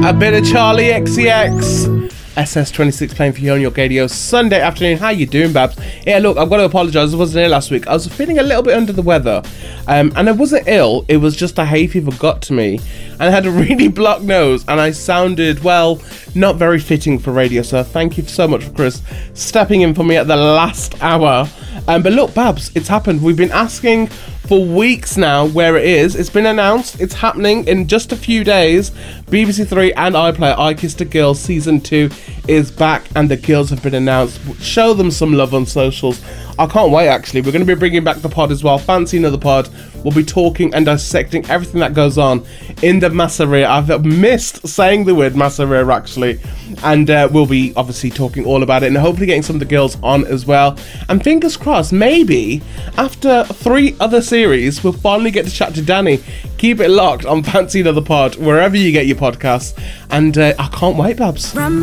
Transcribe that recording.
A bit of Charlie XCX. SS26 playing for you on your radio Sunday afternoon. How you doing, Babs? Yeah, look, I've got to apologise. I wasn't here last week. I was feeling a little bit under the weather. And I wasn't ill. It was just a hay fever got to me. And I had a really blocked nose. And I sounded, well, not very fitting for radio. So thank you so much for Chris stepping in for me at the last hour. But look, Babs, it's happened. We've been asking for weeks now where it is. It's been announced. It's happening in just a few days. BBC Three and iPlayer, I Kissed a Girl Season 2 is back and the girls have been announced. Show them some love on socials. I can't wait, actually. We're going to be bringing back the pod as well. Fancy another pod. We'll be talking and dissecting everything that goes on in the Masseria. I've missed saying the word Masseria, actually. And we'll be obviously talking all about it and hopefully getting some of the girls on as well. And fingers crossed, maybe after 3 other series, we'll finally get to chat to Danny. Keep it locked on Fancy Another Pod, wherever you get your podcasts. And I can't wait, Babs.